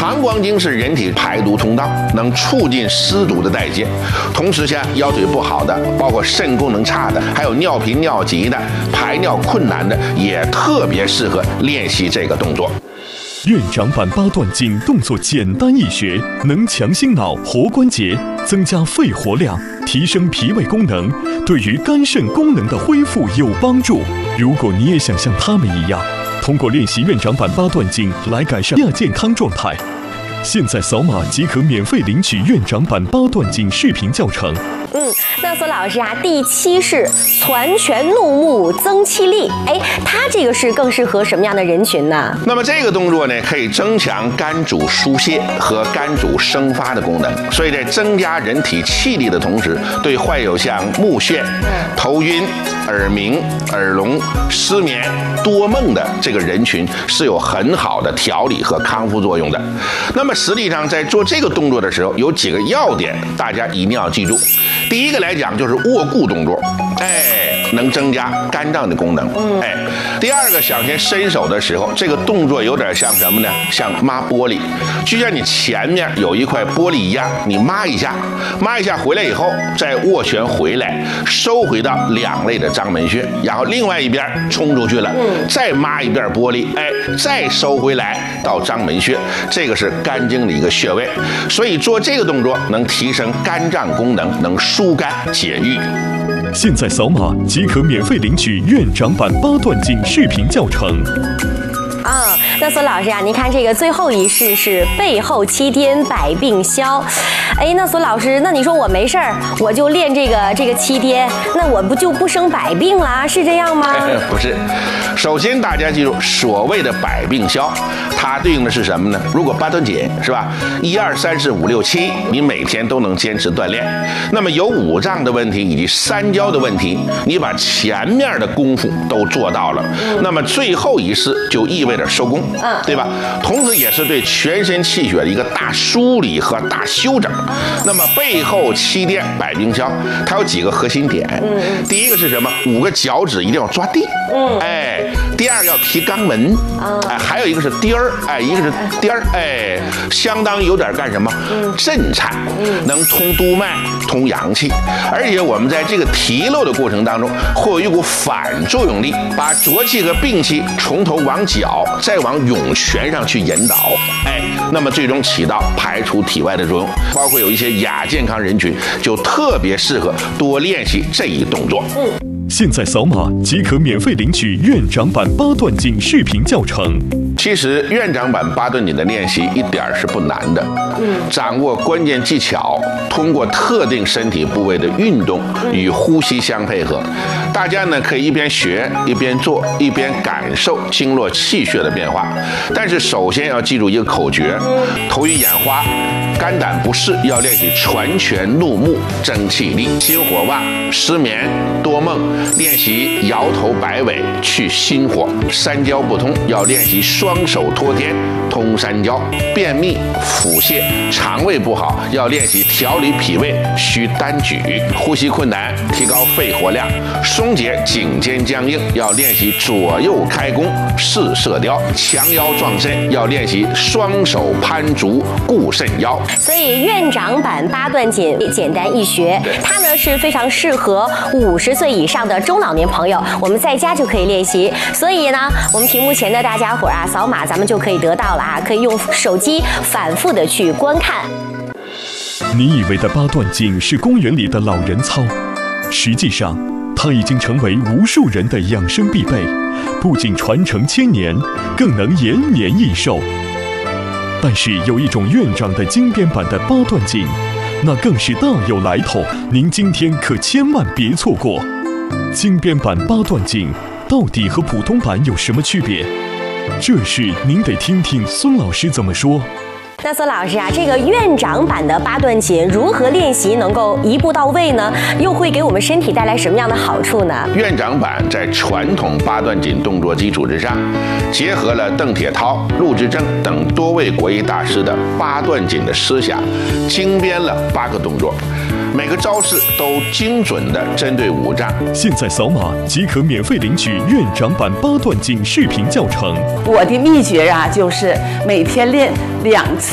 膀胱经是人体排毒通道，能促进湿毒的代谢。同时，像腰腿不好的，包括肾功能差的，还有尿频尿急的、排尿困难的，也特别适合练习这个动作。 院长版八段锦动作简单易学，能强心脑、活关节，增加肺活量，提升脾胃功能，对于肝肾功能的恢复有帮助。如果你也想像他们一样，通过练习院长版八段锦来改善亚健康状态，现在扫码即可免费领取院长版八段锦视频教程。 那索老师啊，第7是攒拳怒目增气力，它这个是更适合什么样的人群呢？ 那么这个动作呢，可以增强肝主疏泄和肝主生发的功能，所以在增加人体气力的同时，对患有像目眩、头晕、耳鸣、耳聋、失眠、多梦的这个人群是有很好的调理和康复作用的。那么实际上在做这个动作的时候，有几个要点，大家一定要记住。第一个来讲就是握固动作，能增加肝脏的功能。第二个，想先伸手的时候，这个动作有点像什么呢？像抹玻璃，就像你前面有一块玻璃一样，你抹一下回来以后，再握拳回来，收回到两肋的章门穴，然后另外一边冲出去了，再抹一遍玻璃，再收回来到章门穴，这个是肝经的一个穴位，所以做这个动作能提升肝脏功能，能疏肝解郁。 现在扫码即可免费领取院长版八段锦视频教程。 那索老师啊，您看这个最后一式是背后七颠百病消。那索老师，那你说我没事儿，我就练这个七颠，那我不就不生百病啦？是这样吗？ 不是。首先大家记住，所谓的百病消，它对应的是什么呢？如果八段锦是吧，1、2、3、4、5、6、7，你每天都能坚持锻炼，那么有五脏的问题以及三焦的问题，你把前面的功夫都做到了，那么最后一式就意味着收工，对吧？同时也是对全身气血的一个大梳理和大修整。那么背后七颠百病消，它有几个核心点。第一个是什么？5个脚趾一定要抓地。第二个要提肛门。还有一个是颠儿，一个是颠儿，相当有点干什么？震颤，能通督脉、通阳气。而且我们在这个提溜的过程当中，会有一股反作用力，把浊气和病气从头往脚，再往涌泉上去引导。那么最终起到排除体外的作用。包括有一些亚健康人群，就特别适合多练习这一动作。 现在扫码即可免费领取院长版八段锦视频教程。 其实院长版八段锦的练习一点是不难的，掌握关键技巧，通过特定身体部位的运动与呼吸相配合，大家呢可以一边学一边做，一边感受经络气血的变化。但是首先要记住一个口诀：头晕眼花、肝胆不适要练习攒拳怒目增气力；心火旺、失眠、多梦练习摇头摆尾去心火；三焦不通要练习双手托天通三焦；便秘、腹泻、肠胃不好要练习调理脾胃需单举；呼吸困难提高肺活量；松解颈肩僵硬要练习左右开弓试射雕；强腰壮肾要练习双手攀足固肾腰。 所以院长版八段锦简单易学，它呢是非常适合50岁以上的中老年朋友，我们在家就可以练习。所以呢，我们屏幕前的大家伙啊，扫码咱们就可以得到了啊，可以用手机反复的去观看。 你以为的八段锦是公园里的老人操，实际上它已经成为无数人的养生必备，不仅传承千年，更能延年益寿。但是有一种院长的精编版的八段锦，那更是大有来头，您今天可千万别错过。精编版八段锦到底和普通版有什么区别？这事您得听听孙老师怎么说。 那孙老师啊，这个院长版的八段锦如何练习能够一步到位呢？又会给我们身体带来什么样的好处呢？ 院长版在传统八段锦动作基础之上，结合了邓铁涛、陆之正等多位国医大师的八段锦的思想，精编了8个动作，每个招式都精准地针对五脏。 现在扫码即可免费领取院长版八段锦视频教程。 我的秘诀啊，就是每天练2次。